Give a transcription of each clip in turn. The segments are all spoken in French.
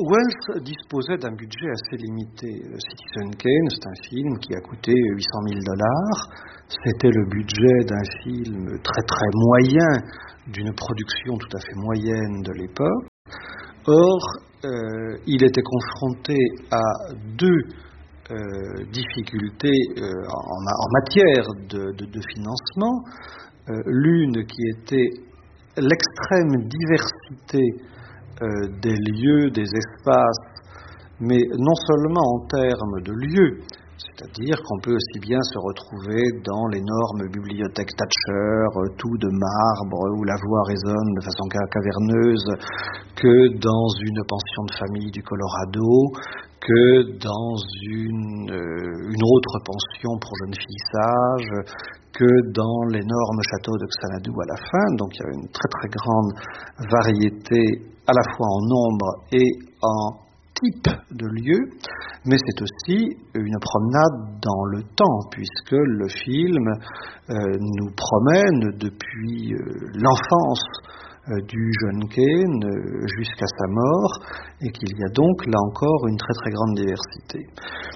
Welles disposait d'un budget assez limité. Citizen Kane, c'est un film qui a coûté $800,000. C'était le budget d'un film très très moyen, d'une production tout à fait moyenne de l'époque. Or, il était confronté à deux difficultés en matière de financement. L'une qui était l'extrême diversité des lieux, des espaces, mais non seulement en termes de lieux, c'est-à-dire qu'on peut aussi bien se retrouver dans l'énorme bibliothèque Thatcher, tout de marbre, où la voix résonne de façon caverneuse, que dans une pension de famille du Colorado, que dans une autre pension pour jeunes filles sages, que dans l'énorme château de Xanadu à la fin. Donc il y a une très très grande variété à la fois en nombre et en type de lieu, mais c'est aussi une promenade dans le temps, puisque le film nous promène depuis l'enfance du jeune Kane jusqu'à sa mort, et qu'il y a donc là encore une très très grande diversité.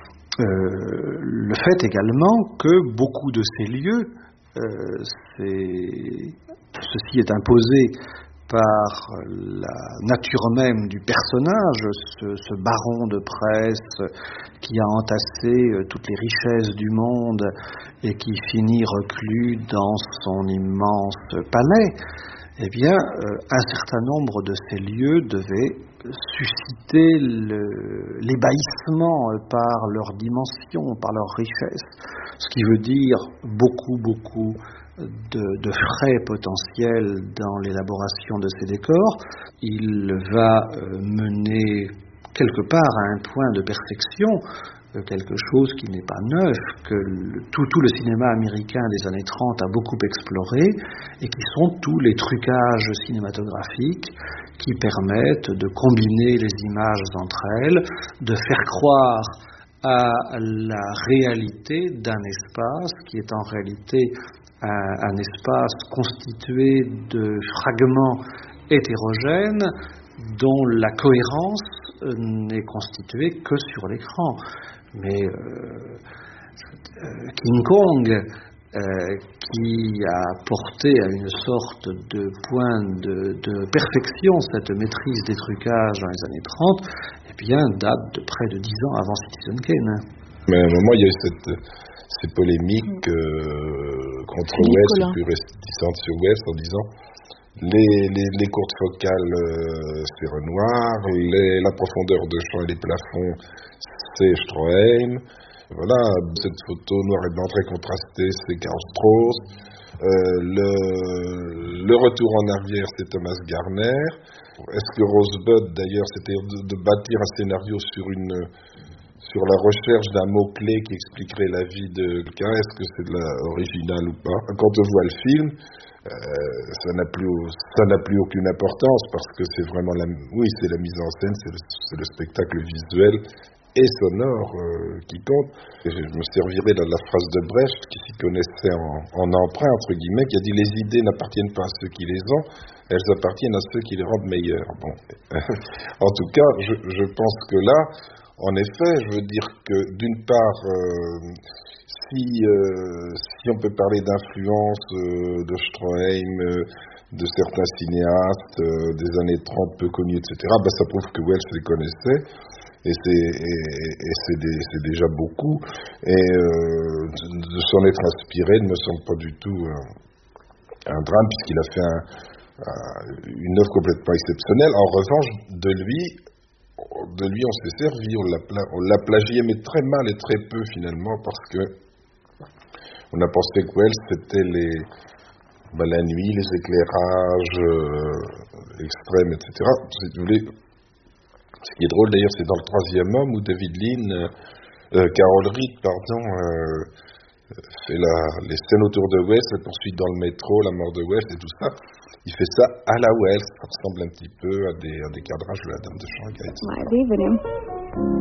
Le fait également que beaucoup de ces lieux, ceci est imposé par la nature même du personnage, ce baron de presse qui a entassé toutes les richesses du monde et qui finit reclus dans son immense palais, eh bien, un certain nombre de ces lieux devaient susciter l'ébahissement par leur dimension, par leur richesse, ce qui veut dire beaucoup de frais potentiels dans l'élaboration de ces décors. Il va mener quelque part à un point de perfection quelque chose qui n'est pas neuf, que tout le cinéma américain des années 30 a beaucoup exploré, et qui sont tous les trucages cinématographiques qui permettent de combiner les images entre elles, de faire croire à la réalité d'un espace qui est en réalité un espace constitué de fragments hétérogènes dont la cohérence n'est constituée que sur l'écran. Mais King Kong, qui a porté à une sorte de point de perfection cette maîtrise des trucages dans les années 30, eh bien, date de près de 10 ans avant Citizen Kane. Mais à un moment, il y a eu ces polémiques contre Welles, plus réticentes sur Welles, en disant les courtes focales, c'est Renoir, la profondeur de champ et les plafonds, c'est Stroheim. Voilà, cette photo noir et blanc très contrastée, c'est Karl Strauss. Le retour en arrière, c'est Thomas Garner. Est-ce que Rosebud, d'ailleurs, c'était de bâtir un scénario sur la recherche d'un mot-clé qui expliquerait la vie de quelqu'un? Est-ce que c'est original ou pas? Quand on voit le film, ça n'a plus aucune importance, parce que c'est vraiment c'est la mise en scène, c'est le spectacle visuel et sonore qui compte. Et je me servirai de la phrase de Brecht, qui s'y connaissait en emprunt, entre guillemets, qui a dit: les idées n'appartiennent pas à ceux qui les ont, elles appartiennent à ceux qui les rendent meilleures. Bon. En tout cas, je pense que là, en effet, je veux dire que d'une part, si on peut parler d'influence de Stroheim, de certains cinéastes des années 30 peu connus, etc., ça prouve que Welles les connaissait, et c'est déjà beaucoup, et de s'en être inspiré ne me semble pas du tout un drame, puisqu'il a fait une œuvre complètement exceptionnelle. En revanche, de lui on s'est servi, on l'a plagié, mais très mal et très peu finalement, parce que on a pensé que Welles c'était la nuit, les éclairages extrêmes, etc. Si vous voulez, ce qui est drôle d'ailleurs, c'est dans Le Troisième Homme, où David Lean, Carol Reed, fait les scènes autour de Welles, les poursuites dans le métro, la mort de Welles et tout ça. Il fait ça à la Welles, ça ressemble un petit peu à des cadrages de la Dame de Shanghai.